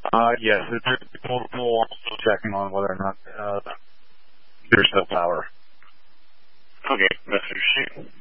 Yes, we'll also checking on whether or not there's still power. Okay, that's what you're saying.